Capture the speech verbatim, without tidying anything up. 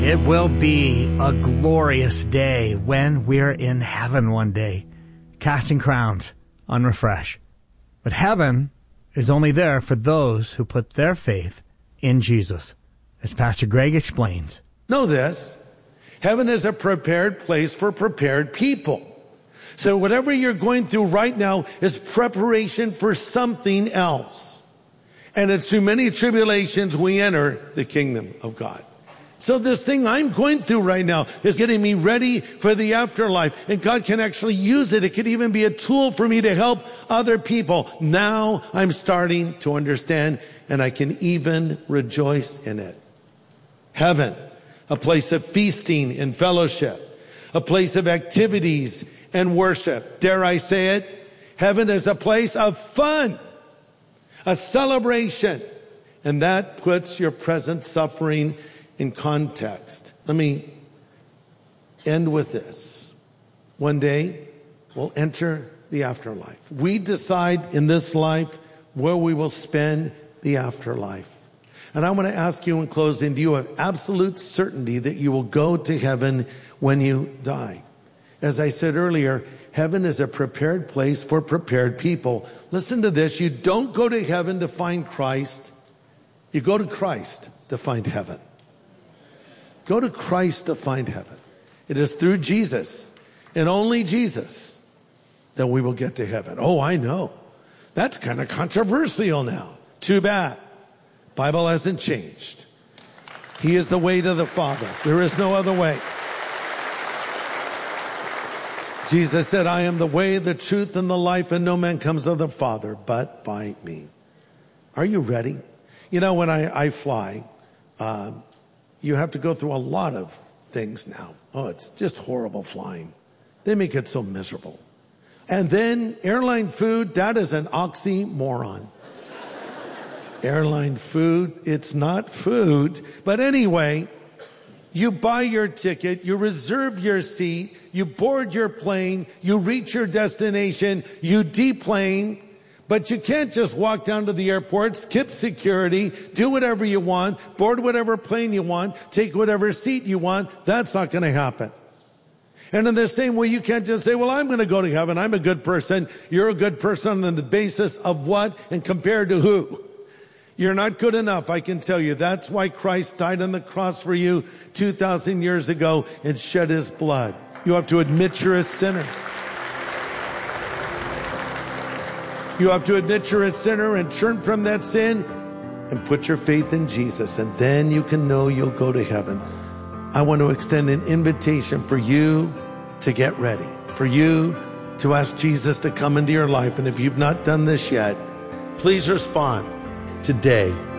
It will be a glorious day when we're in heaven one day, casting crowns on Refresh. But heaven is only there for those who put their faith in Jesus, as Pastor Greg explains. Know this, heaven is a prepared place for prepared people. So whatever you're going through right now is preparation for something else. And it's through many tribulations we enter the kingdom of God. So this thing I'm going through right now is getting me ready for the afterlife. And God can actually use it. It could even be a tool for me to help other people. Now I'm starting to understand, and I can even rejoice in it. Heaven, a place of feasting and fellowship, a place of activities and worship. Dare I say it? Heaven is a place of fun, a celebration. And that puts your present suffering in context. Let me end with this. One day, we'll enter the afterlife. We decide in this life where we will spend the afterlife. And I want to ask you in closing, do you have absolute certainty that you will go to heaven when you die? As I said earlier, heaven is a prepared place for prepared people. Listen to this. You don't go to heaven to find Christ. You go to Christ to find heaven. Go to Christ to find heaven. It is through Jesus and only Jesus that we will get to heaven. Oh, I know. That's kind of controversial now. Too bad. Bible hasn't changed. He is the way to the Father. There is no other way. Jesus said, I am the way, the truth, and the life, and no man comes to the Father but by me. Are you ready? You know, when I, I fly, um, you have to go through a lot of things now. Oh, it's just horrible flying. They make it so miserable. And then airline food, that is an oxymoron. Airline food, it's not food. But anyway, you buy your ticket, you reserve your seat, you board your plane, you reach your destination, you deplane. But you can't just walk down to the airport, skip security, do whatever you want, board whatever plane you want, take whatever seat you want. That's not going to happen. And in the same way, you can't just say, well, I'm going to go to heaven. I'm a good person. You're a good person on the basis of what and compared to who? You're not good enough, I can tell you. That's why Christ died on the cross for you two thousand years ago and shed his blood. You have to admit you're a sinner. You have to admit you're a sinner and turn from that sin and put your faith in Jesus. And then you can know you'll go to heaven. I want to extend an invitation for you to get ready, for you to ask Jesus to come into your life. And if you've not done this yet, please respond today.